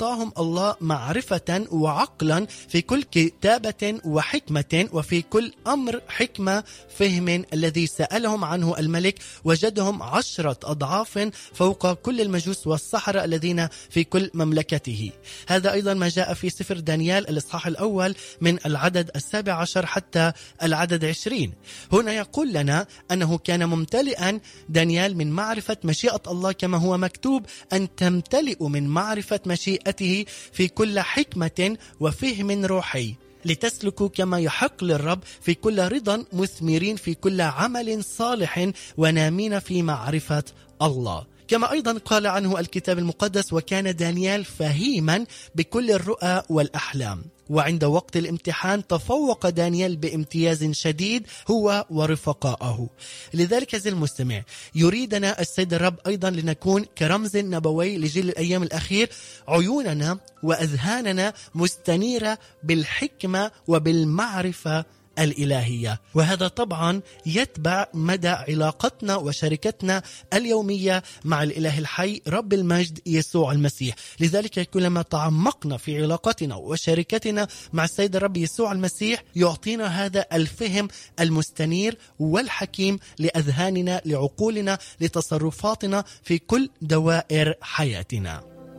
أعطاهم الله معرفة وعقلا في كل كتابة وحكمة، وفي كل أمر حكمة فهم الذي سألهم عنه الملك وجدهم 10 أضعاف فوق كل المجوس والسحرة الذين في كل مملكته. هذا أيضا ما جاء في سفر دانيال الإصحاح الأول من العدد 17 حتى العدد 20. هنا يقول لنا أنه كان ممتلئا دانيال من معرفة مشيئة الله، كما هو مكتوب أن تمتلئوا من معرفة مشيئته في كل حكمة وفهم روحي، لتسلكوا كما يحق للرب في كل رضا، مثمرين في كل عمل صالح ونامين في معرفة الله. كما أيضا قال عنه الكتاب المقدس: وكان دانيال فهيما بكل الرؤى والأحلام. وعند وقت الامتحان تفوق دانيال بامتياز شديد هو ورفقائه. لذلك عزيزي المستمع، يريدنا السيد الرب أيضا لنكون كرمز نبوي لجيل الأيام الأخير، عيوننا وأذهاننا مستنيرة بالحكمة وبالمعرفة الإلهية. وهذا طبعا يتبع مدى علاقتنا وشركتنا اليومية مع الإله الحي رب المجد يسوع المسيح. لذلك كلما تعمقنا في علاقتنا وشركتنا مع السيد الرب يسوع المسيح يعطينا هذا الفهم المستنير والحكيم لأذهاننا، لعقولنا، لتصرفاتنا في كل دوائر حياتنا.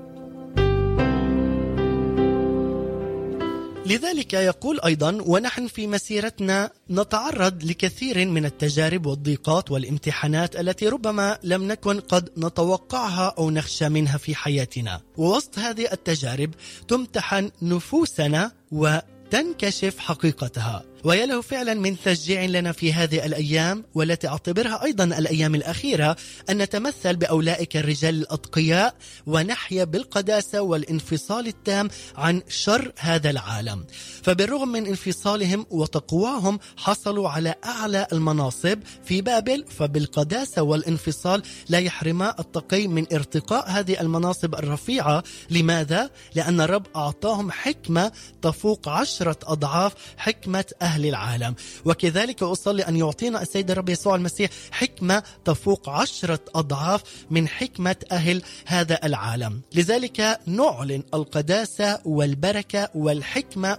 لذلك يقول أيضا: ونحن في مسيرتنا نتعرض لكثير من التجارب والضيقات والامتحانات التي ربما لم نكن قد نتوقعها أو نخشى منها في حياتنا، ووسط هذه التجارب تمتحن نفوسنا وتنكشف حقيقتها. ويله فعلا من تشجيع لنا في هذه الأيام، والتي أعتبرها أيضا الأيام الأخيرة، أن نتمثل بأولئك الرجال الأتقياء ونحيا بالقداسة والانفصال التام عن شر هذا العالم. فبالرغم من انفصالهم وتقواهم حصلوا على أعلى المناصب في بابل، فبالقداسة والانفصال لا يحرما التقي من ارتقاء هذه المناصب الرفيعة. لماذا؟ لأن الرب أعطاهم حكمة تفوق 10 أضعاف حكمة أهل العالم. وكذلك أصلي أن يعطينا السيد الرب يسوع المسيح حكمة تفوق 10 أضعاف من حكمة أهل هذا العالم. لذلك نعلن القداسة والبركة والحكمة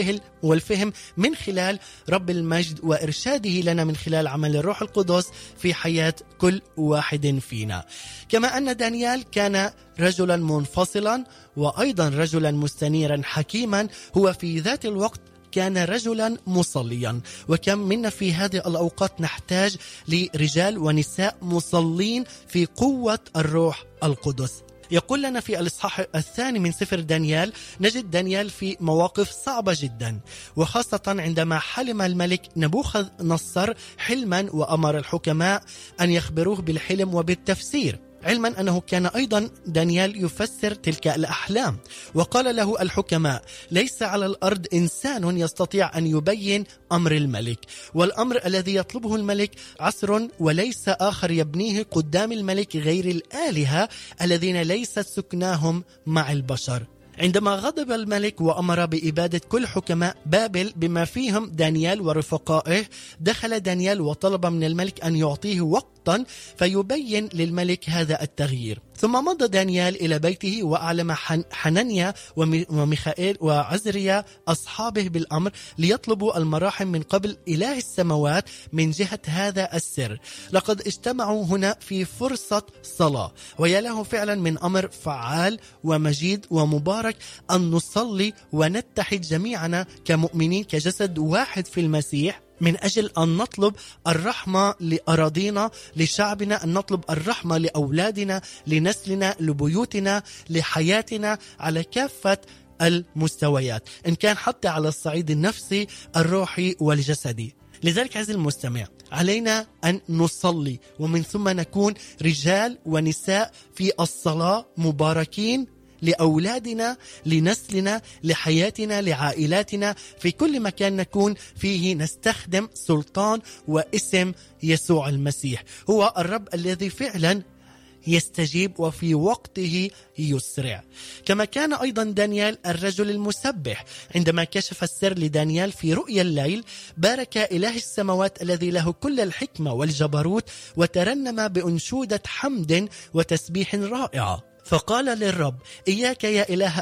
والفهم من خلال رب المجد وإرشاده لنا من خلال عمل الروح القدس في حياة كل واحد فينا. كما أن دانيال كان رجلا منفصلا وأيضا رجلا مستنيرا حكيما، هو في ذات الوقت كان رجلا مصليا. وكم منا في هذه الأوقات نحتاج لرجال ونساء مصلين في قوة الروح القدس. يقول لنا في الإصحاح الثاني من سفر دانيال، نجد دانيال في مواقف صعبة جدا، وخاصة عندما حلم الملك نبوخذ نصر حلما وأمر الحكماء أن يخبروه بالحلم وبالتفسير، علما أنه كان أيضا دانيال يفسر تلك الأحلام. وقال له الحكماء: ليس على الأرض إنسان يستطيع أن يبين أمر الملك، والأمر الذي يطلبه الملك عسر، وليس آخر يبنيه قدام الملك غير الآلهة الذين ليست سكناهم مع البشر. عندما غضب الملك وأمر بإبادة كل حكماء بابل بما فيهم دانيال ورفقائه، دخل دانيال وطلب من الملك أن يعطيه وقتا فيبين للملك هذا التغيير. ثم مضى دانيال إلى بيته وأعلم حنانيا وميخائيل وعزريا أصحابه بالأمر ليطلبوا المراحم من قبل إله السماوات من جهة هذا السر. لقد اجتمعوا هنا في فرصة صلاة، ويله فعلا من أمر فعال ومجيد ومبارك أن نصلي ونتحد جميعنا كمؤمنين كجسد واحد في المسيح من أجل أن نطلب الرحمة لأراضينا، لشعبنا، أن نطلب الرحمة لأولادنا، لنسلنا، لبيوتنا، لحياتنا على كافة المستويات، إن كان حتى على الصعيد النفسي الروحي والجسدي. لذلك عزيزي المستمع، علينا أن نصلي ومن ثم نكون رجال ونساء في الصلاة مباركين لأولادنا، لنسلنا، لحياتنا، لعائلاتنا، في كل مكان نكون فيه نستخدم سلطان واسم يسوع المسيح. هو الرب الذي فعلا يستجيب وفي وقته يسرع. كما كان أيضا دانيال الرجل المسبح، عندما كشف السر لدانيال في رؤيا الليل بارك إله السماوات الذي له كل الحكمة والجبروت، وترنم بأنشودة حمد وتسبيح رائعة، فقال للرب: إياك يا إله